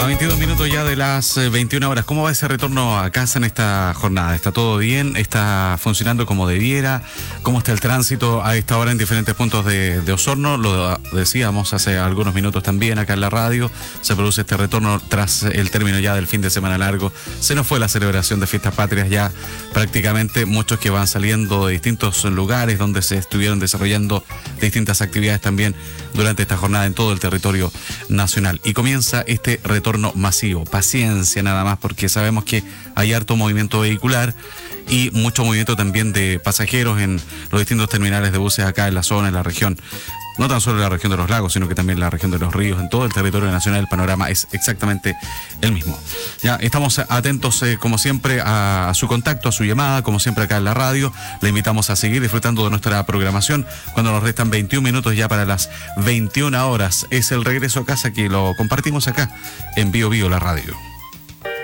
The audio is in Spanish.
A 22 minutos ya de las 21 horas, ¿cómo va ese retorno a casa en esta jornada? ¿Está todo bien? ¿Está funcionando como debiera? ¿Cómo está el tránsito a esta hora en diferentes puntos de Osorno? Lo decíamos hace algunos minutos también acá en la radio. Se produce este retorno tras el término ya del fin de semana largo. Se nos fue la celebración de Fiestas Patrias ya prácticamente. Muchos que van saliendo de distintos lugares donde se estuvieron desarrollando distintas actividades también durante esta jornada en todo el territorio nacional. Y comienza este retorno masivo. Paciencia nada más, porque sabemos que hay harto movimiento vehicular y mucho movimiento también de pasajeros en los distintos terminales de buses acá en la zona, en la región. No tan solo en la región de los lagos, sino que también en la región de los ríos, en todo el territorio nacional. El panorama es exactamente el mismo. Ya estamos atentos, como siempre, a su contacto, a su llamada, como siempre acá en la radio. Le invitamos a seguir disfrutando de nuestra programación cuando nos restan 21 minutos ya para las 21 horas. Es el regreso a casa que lo compartimos acá en Bio Bio, la radio.